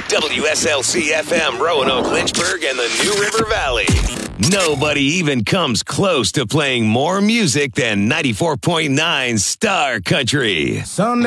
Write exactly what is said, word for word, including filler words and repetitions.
W S L C F M, Roanoke, Lynchburg, and the New River Valley. Nobody even comes close to playing more music than ninety-four point nine Star Country. Sunday.